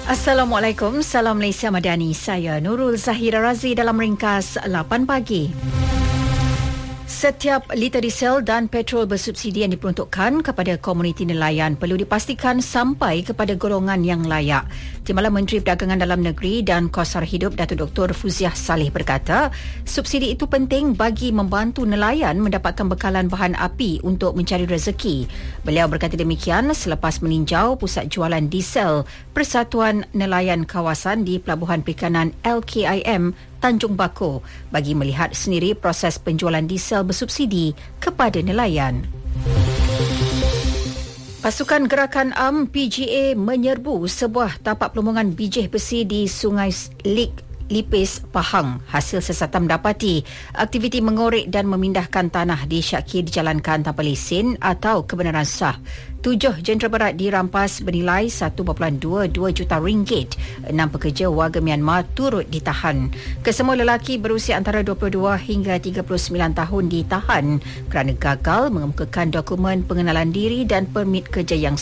Assalamualaikum, salam Malaysia Madani. Saya Nurul Zahira Razi dalam ringkas 8 pagi. Setiap liter diesel dan petrol bersubsidi yang diperuntukkan kepada komuniti nelayan perlu dipastikan sampai kepada golongan yang layak. Timbalan Menteri Perdagangan Dalam Negeri dan Kos Sara Hidup Datuk Dr. Fuziah Saleh berkata, subsidi itu penting bagi membantu nelayan mendapatkan bekalan bahan api untuk mencari rezeki. Beliau berkata demikian selepas meninjau pusat jualan diesel Persatuan Nelayan Kawasan di Pelabuhan Perikanan LKIM Tanjung Bako bagi melihat sendiri proses penjualan diesel bersubsidi kepada nelayan. Pasukan Gerakan Am PGA menyerbu sebuah tapak pelumbungan bijih besi di Sungai Lipis, Pahang. Hasil sesatan mendapati aktiviti mengorek dan memindahkan tanah di Syakir dijalankan tanpa lesen atau kebenaran sah. 7 jentera berat dirampas bernilai 1.22 juta ringgit. 6 pekerja warga Myanmar turut ditahan. Kesemua lelaki berusia antara 22 hingga 39 tahun ditahan kerana gagal mengemukakan dokumen pengenalan diri dan permit kerja yang